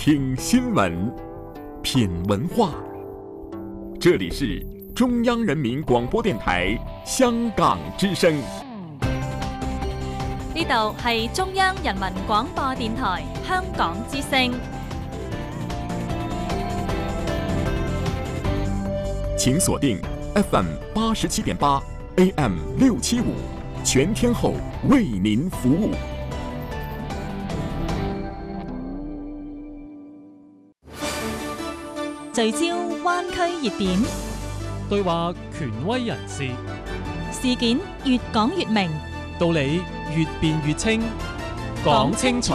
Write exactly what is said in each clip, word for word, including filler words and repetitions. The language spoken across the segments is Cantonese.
听新闻，品文化。这里是中央人民廣播電台香港之聲。 呢度係中央人民廣播電台香港之聲。 請鎖定 F M 八十七點八 A M 六七五，全天候為您服務。 聚焦灣區熱點， 對話權威人士， 事件越講越明， 道理越辯越清，講清楚。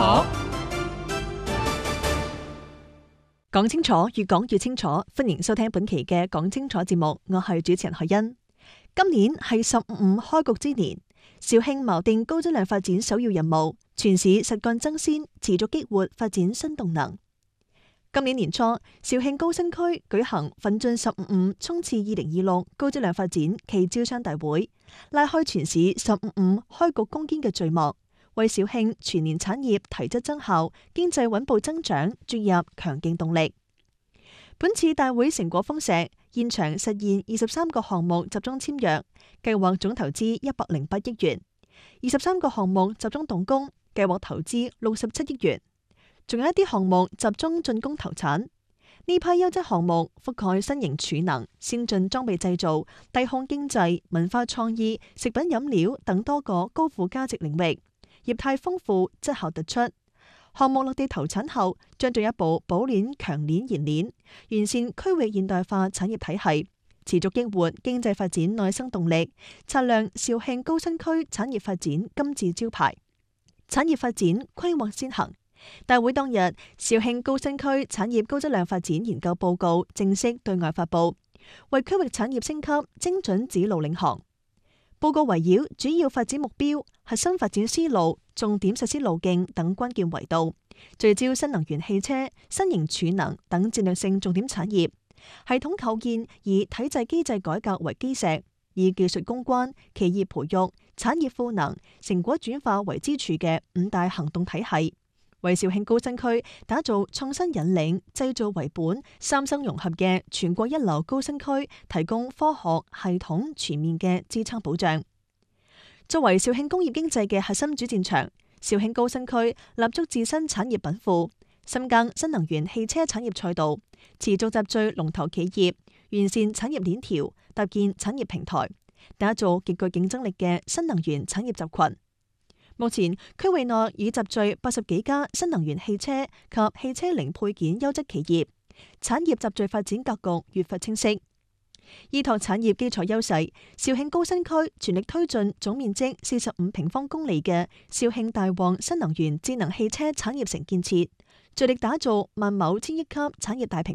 講清楚，越講越清楚。歡迎收聽本期嘅講清楚節目，我係主持人海欣。今年係十五開局之年，肇慶錨定高質量發展首要任務，全市實幹爭先，持續激活發展新動能。今年年初，肇慶高新區舉行奮進十五衝刺二零二六高質量發展暨招商大會，拉開全市十五開局攻堅嘅序幕，為肇慶全年產業提質增效、經濟穩步增長注入強勁動力。本次大會成果豐碩，現場實現二十三個項目集中簽約，計劃總投資一百零八億元；二十三個項目集中動工，計劃投資六十七億元。仲有一啲項目集中進攻投產，呢批優質項目覆蓋新型儲能、先進裝備製造、低空經濟、文化創意、食品飲料等多個高附加值領域，業態豐富，質效突出。項目落地投產後，將進一步補鏈強鏈延鏈，完善區域現代化產業體系，持續激活經濟發展內生動力，擦亮肇慶高新區產業發展金字招牌。產業發展規劃先行。大會當日，肇慶高新區產業高質量發展研究報告正式對外發佈，為區域產業升級精準指路領航。報告圍繞主要發展目標、核心發展思路、重點實施路徑等關鍵維度，聚焦新能源汽車、新型儲能等戰略性重點產業，系統構建以體制機制改革為基石，以技術攻關、企業培育、產業賦能、成果轉化為支柱嘅五大行動體系，為肇慶高新區打造創新引領、製造為本、三生融合嘅全國一流高新區提供科學、系統、全面嘅支撐保障。作為肇慶工業經濟嘅核心主戰場，肇慶高新區立足自身產業稟賦，深耕新能源汽車產業賽道，持續集聚龍頭企業，完善產業鏈條，搭建產業平台，打造極具競爭力嘅新能源產業集群。目前區域內已集聚八十幾家新能源汽車及汽車零配件優質企業，產業集聚發展格局越發清晰。依託產業基礎優勢，肇慶高新區全力推進總面積四十五平方公里嘅肇慶大旺新能源智能汽車產業城建設，着力打造萬畝千億級產業大平